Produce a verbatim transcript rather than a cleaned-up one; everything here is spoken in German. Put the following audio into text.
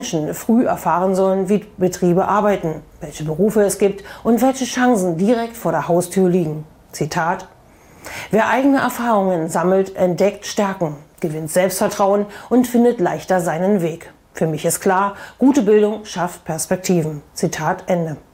Menschen früh erfahren sollen, wie Betriebe arbeiten, welche Berufe es gibt und welche Chancen direkt vor der Haustür liegen. Zitat: Wer eigene Erfahrungen sammelt, entdeckt Stärken, gewinnt Selbstvertrauen und findet leichter seinen Weg. Für mich ist klar, gute Bildung schafft Perspektiven. Zitat Ende.